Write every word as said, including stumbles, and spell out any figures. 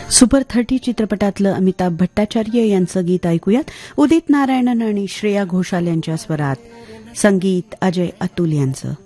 Super thirty चित्रपटातलं अमिताभ भट्टाचार्य यांचं गीत ऐकूयात. उदित नारायणन आणि श्रेया घोषाल यांच्या स्वरात. संगीत अजय अतुल यांचं.